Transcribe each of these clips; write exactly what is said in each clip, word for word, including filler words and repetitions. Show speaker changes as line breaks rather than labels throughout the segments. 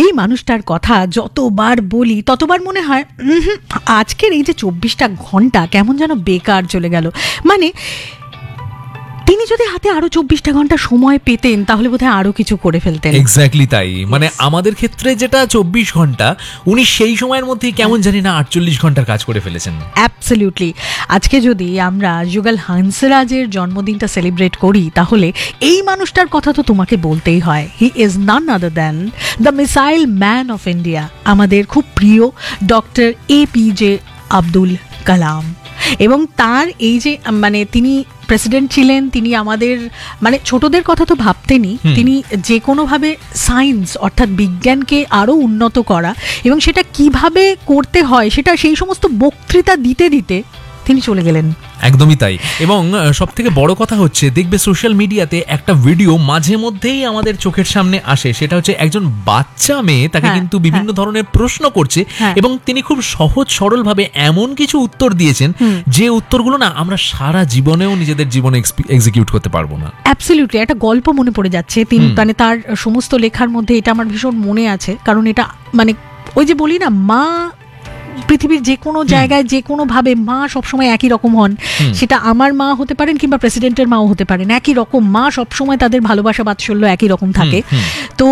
এই মানুষটার কথা যতবার বলি ততবার মনে হয় উহুম, আজকের এই যে চব্বিশটা ঘন্টা কেমন যেন বেকার চলে গেল। মানে তিনি যদি হাতে আরো চব্বিশটা ঘন্টা সময় পেতেন তাহলে বোধহয় আরো কিছু করে ফেলতেন।
এক্স্যাক্টলি তাই। মানে আমাদের ক্ষেত্রে যেটা চব্বিশ ঘন্টা, উনি সেই সময়ের মধ্যে কেমন জানি না আটচল্লিশ ঘন্টার কাজ করে ফেলেছেন।
অ্যাবসলিউটলি। আজকে যদি আমরা যুগল হান্সরাজের জন্মদিনটা সেলিব্রেট করি তাহলে এই মানুষটার কথা তো তোমাকে বলতেই হয়। He is none other than the missile man of India, আমাদের খুব প্রিয় doctor A P J Abdul Kalam. এবং তার এই যে মানে তিনি প্রেসিডেন্ট ছিলেন, তিনি আমাদের মানে ছোটদের কথা তো ভাবতেনই, তিনি যে কোনোভাবে সায়েন্স অর্থাৎ বিজ্ঞানকে আরও উন্নত করা এবং সেটা কিভাবে করতে হয় সেটা সেই সমস্ত বক্তৃতা দিতে দিতে তিনি চলে গেলেন।
একদমই তাই। এবং সব থেকে বড় কথা হচ্ছে, দেখবে সোশ্যাল মিডিয়াতে একটা ভিডিও মাঝে মধ্যেই আমাদের চোখের সামনে আসে, সেটা হচ্ছে একজন বাচ্চা মেয়ে তাকে কিন্তু বিভিন্ন ধরনের প্রশ্ন করছে এবং তিনি খুব সহজ সরল ভাবে এমন কিছু উত্তর দিয়েছেন যে উত্তরগুলো না আমরা সারা জীবনেও নিজেদের জীবনে এক্সিকিউট করতে পারবো না।
অ্যাবসলিউটলি। একটা গল্প মনে পড়ে যাচ্ছে, তিনি মানে তার সমস্ত লেখার মধ্যে এটা আমার ভীষণ মনে আছে, কারণ এটা মানে ওই যে বলি না, মা পৃথিবীর যে কোনো জায়গায় যে কোনো ভাবে মা সবসময় একই রকম হন। সেটা আমার মা হতে পারেন কিংবা প্রেসিডেন্টের মাও হতে পারেন, একই রকম মা সবসময় তাদের ভালোবাসা বাৎসল্য একই রকম থাকে। তো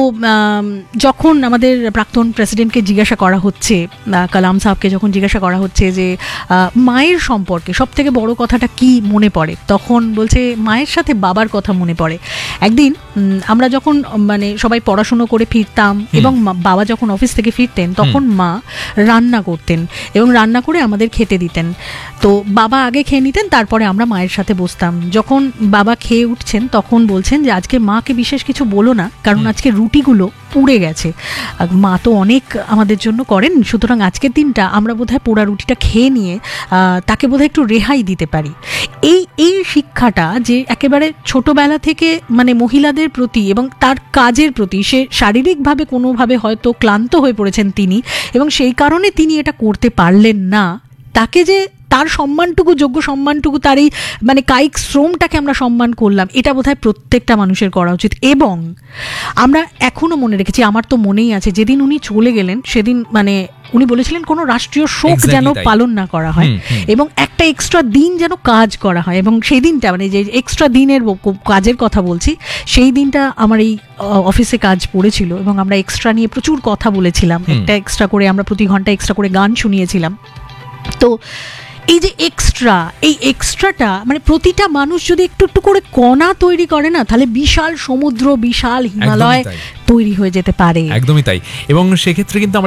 যখন আমাদের প্রাক্তন প্রেসিডেন্টকে জিজ্ঞাসা করা হচ্ছে, কালাম সাহেবকে যখন জিজ্ঞাসা করা হচ্ছে যে মায়ের সম্পর্কে সব থেকে বড় কথাটা কি মনে পড়ে, তখন বলছে মায়ের সাথে বাবার কথা মনে পড়ে। একদিন আমরা যখন মানে সবাই পড়াশুনো করে ফিরতাম এবং বাবা যখন অফিস থেকে ফিরতেন তখন মা রান্না করতেন এবং রান্না করে আমাদের খেতে দিতেন। তো বাবা আগে খেয়ে নিতেন, তারপরে আমরা মায়ের সাথে বসতাম। যখন বাবা খেয়ে উঠছেন তখন বলছেন যে আজকে মাকে বিশেষ কিছু বলো না, কারণ আজকে রুটিগুলো পুড়ে গেছে। মা তো অনেক আমাদের জন্য করেন, সুতরাং আজকের দিনটা আমরা বোধহয় পোড়া রুটিটা খেয়ে নিয়ে তাকে বোধহয় একটু রেহাই দিতে পারি। এই এই শিক্ষাটা যে একেবারে ছোটবেলা থেকে মানে মহিলাদের প্রতি এবং তার কাজের প্রতি, সে শারীরিকভাবে কোনোভাবে হয়তো ক্লান্ত হয়ে পড়েছেন তিনি এবং সেই কারণে তিনি এটা করতে পারলেন না, তাকে যে তার সম্মানটুকু, যোগ্য সম্মানটুকু, তার এই মানে কায়িক শ্রমটাকে আমরা সম্মান করলাম, এটা বোধহয় প্রত্যেকটা মানুষের করা উচিত। এবং আমরা এখনো মনে রেখেছি, আমার তো মনেই আছে যেদিন উনি চলে গেলেন সেদিন মানে উনি বলেছিলেন কোনো রাষ্ট্রীয় শোক যেন পালন না করা হয় এবং একটা এক্সট্রা দিন যেন কাজ করা হয়। এবং সেই দিনটা মানে যে এক্সট্রা দিনের কাজের কথা বলছি, সেই দিনটা আমার এই অফিসে কাজ পড়েছিল এবং আমরা এক্সট্রা নিয়ে প্রচুর কথা বলেছিলাম, একটা এক্সট্রা করে আমরা প্রতি ঘন্টা এক্সট্রা করে গান শুনিয়েছিলাম। তো এই যে এক্সট্রা, এই এক্সট্রাটা মানে প্রতিটা মানুষ যদি একটু একটু করে কণা তৈরি করে না, তাহলে বিশাল সমুদ্র, বিশাল হিমালয় তৈরি হয়ে যেতে পারে।
একদমই তাই। এবং সেক্ষেত্রে কিন্তু